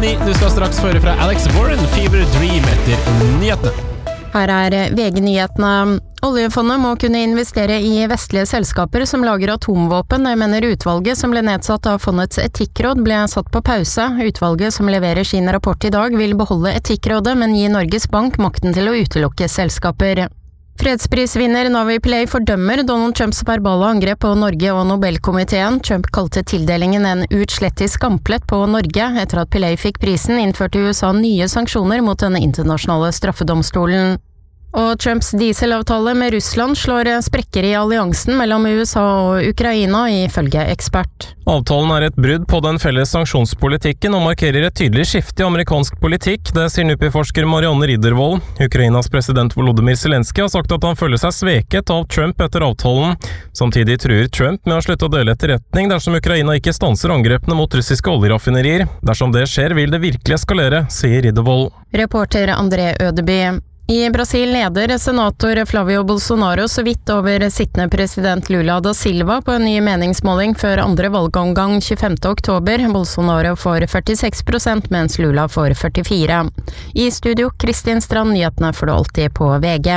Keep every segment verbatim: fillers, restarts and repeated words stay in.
ni. Du skal straks høre fra Alex Warren, Fever Dream etter nyhetene. Her er V G-nyhetene. Oljefondet må kunne investere i vestlige selskaper som lager atomvåpen, mener utvalget som ble nedsatt av fondets etikkråd ble satt på pause. Utvalget som leverer sin rapport i dag vil beholde etikkrådet, men gi Norges Bank makten til å utelukke selskaper. Fredsprisvinner Navi Pillay fordømmer Donald Trumps verbale angrep på Norge og Nobelkomiteen. Trump kalte tildelingen en uutslettelig skamplett på Norge. Etter at Pillay fikk prisen, innførte U S A nye sanksjoner mot den internasjonale straffedomstolen. Og Trumps dieselavtale med Russland slår sprekker i alliansen mellom U S A og Ukraina, ifølge ekspert. Avtalen er et brudd på den felles sanksjonspolitikken og markerer et tydelig skifte i amerikansk politikk, det sier N U P I-forsker Marianne Riddervold. Ukrainas president Volodymyr Zelensky har sagt at han føler seg sveket av Trump etter avtalen. Samtidig truer Trump med å slutte å dele etterretning dersom Ukraina ikke stanser angrepene mot russiske oljeraffinerier. Dersom det skjer, vil det virkelig eskalere, sier Riddervold. Reporter André Ødeby. I Brasil leder senator Flavio Bolsonaro så vidt over sittende president Lula da Silva på en ny meningsmåling før andre valgomgang tjuefemte oktober. Bolsonaro får førtiseks prosent, mens Lula får førtifire. I studio, Kristin Strand, nyhetene får du alltid på V G.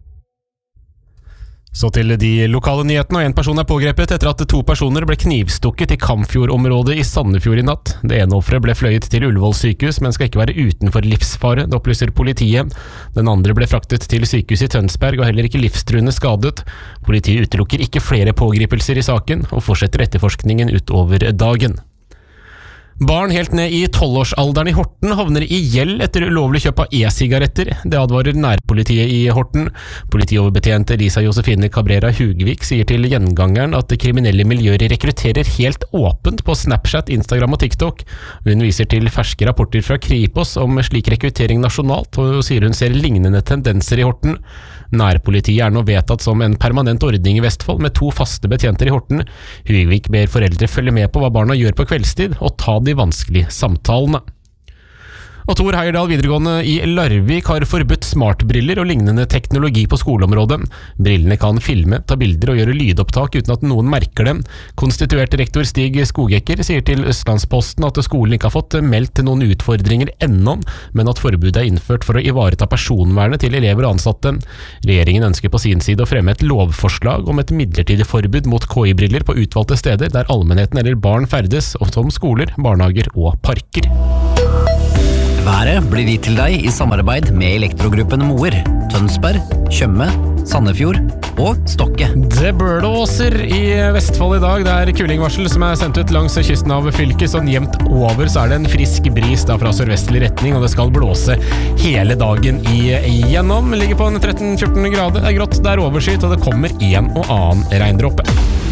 Så til de lokale nyhetene, og en person er pågrepet etter at to personer ble knivstukket i Kamfjord-området i Sandefjord i natt. Det ene offeret ble fløyet til Ullevål sykehus, men skal ikke være utenfor livsfare, det opplyser politiet. Den andre ble fraktet til sykehuset i Tønsberg og heller ikke livstruende skadet. Politiet utelukker ikke flere pågripelser i saken, og fortsetter etterforskningen utover dagen. Barn helt ned i tolvårsalderen i Horten havner i gjeld etter ulovlig kjøp av e-sigaretter. Det advarer nærpolitiet i Horten. Politioverbetjent Elisa Josefine Cabrera Hugvik sier til Gjengangeren at kriminelle miljøer rekrutterer helt åpent på Snapchat, Instagram og TikTok. Hun viser til ferske rapporter fra Kripos om slik rekruttering nasjonalt, og sier hun ser lignende tendenser i Horten. Nærpolitiet er nå vedtatt som en permanent ordning i Vestfold med to faste betjenter i Horten. Hugvik ber foreldre følge med på hva barna gjør på kveldstid, og ta de vanskelige samtalene. Og Tor Heyerdahl videregående i Larvik har forbudt smartbriller og lignende teknologi på skoleområdet. Brillene kan filme, ta bilder og gjøre lydopptak uten at noen merker dem. Konstituert rektor Stig Skogekker sier til Østlandsposten at skolen ikke har fått meldt noen utfordringer ennå, men at forbudet er innført for å ivareta personvernet til elever og ansatte. Regjeringen ønsker på sin side å fremme et lovforslag om et midlertidig forbud mot K I-briller på utvalgte steder der allmennheten eller barn ferdes, og som skoler, barnehager og parker. Været blir gitt til deg i samarbeid med Elektrogruppen Moer, Tønsberg, Tjøme, Sandefjord og Stokke. Det blåser i Vestfold i dag. Det er kulingvarsel som er sendt ut langs kysten av fylket. Sånn jevnt over så er det en frisk bris da fra sørvestlig retning, og det skal blåse hele dagen igjennom. Ligger på en tretten til fjorten grader. Det er grått, det er overskyet, og det kommer en og annen regndråpe.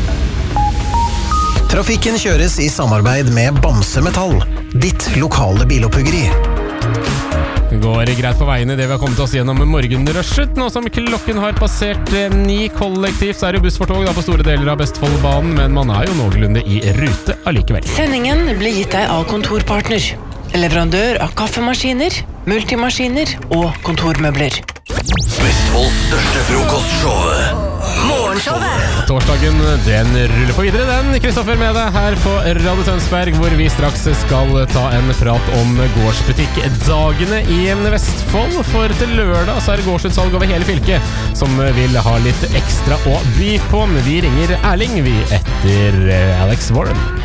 Trafikken kjøres i samarbeid med Bamse Metall, ditt lokale biloppuggeri. Det går greit på veiene det vi har kommet oss gjennom morgenrushet. Nå som klokken har passert ni kollektivt, så er det buss for tog da på store deler av Vestfoldbanen, men man er jo noenlunde i rute allikevel. Sendingen blir gitt deg av Kontorpartner, leverandør av kaffemaskiner, multimaskiner og kontormøbler. Vestfolds største frokostshow. Morgenshowet! Torsdagen, den ruller på videre, den. Kristoffer med deg her på Radio Tønsberg, hvor vi straks skal ta en prat om gårdsbutikkdagene i Vestfold. For til lørdag så er det gårdsutsalg over hele fylket, som vil ha litt ekstra å by på. Vi ringer Erling, vi etter Alex Warren.